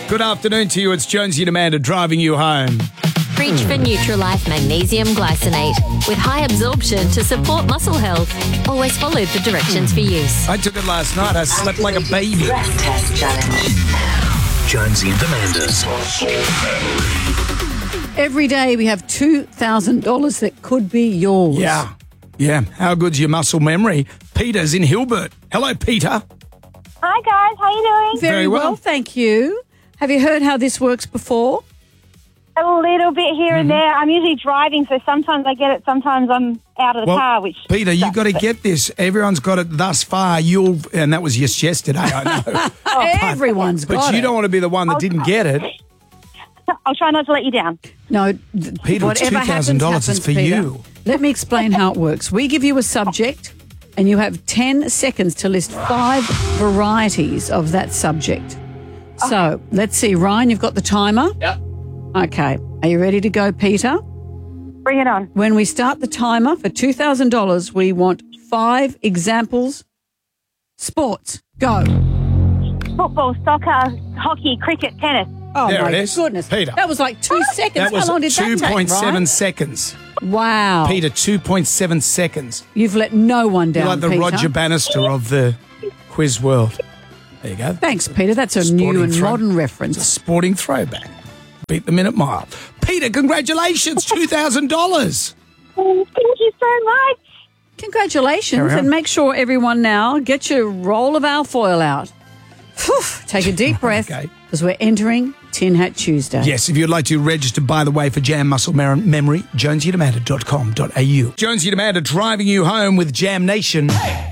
Good afternoon to you. It's Jonesy and Amanda driving you home. Reach for Nutrilife Magnesium Glycinate with high absorption to support muscle health. Always follow the directions for use. I took it last night. I slept like a baby. Breath test challenge. Jonesy and Amanda's. Every day we have $2,000 that could be yours. Yeah. How good's your muscle memory? Peter's in Hilbert. Hello, Peter. Hi guys, how you doing? Very well, thank you. Have you heard how this works before? A little bit here and there. I'm usually driving, so sometimes I get it, sometimes I'm out of the car. Which Peter, you got to get this. Everyone's got it thus far. And that was just yesterday, I know. Everyone's got it. But you don't want to be the one that didn't get it. I'll try not to let you down. No, Peter, whatever it's $2,000. happens, It's for Peter. you. Let me explain how it works. We give you a subject, and you have 10 seconds to list 5 varieties of that subject. So, let's see. Ryan, you've got the timer? Yep. Okay. Are you ready to go, Peter? Bring it on. When we start the timer for $2,000, we want 5 examples. Sports. Go. Football, soccer, hockey, cricket, tennis. Oh, There my it is. goodness. Peter. That was like 2 seconds. That was How long did that take, 2.7 Ryan? seconds. Wow. Peter, 2.7 seconds. You've let no one down, You're like the Peter. Roger Bannister of the quiz world. There you go. Thanks, Peter. That's a Sporting new and throw- modern It's a reference. sporting throwback. Beat the minute mile. Peter, congratulations, $2,000. Thank you so much. Congratulations. Carry on. And make sure everyone now get your roll of alfoil out. Phew, take a deep breath Okay. because we're entering Tin Hat Tuesday. Yes, if you'd like to register, by the way, for Jam Muscle Memory, jonesyandamanda.com.au. Jonesy and Amanda driving you home with Jam Nation.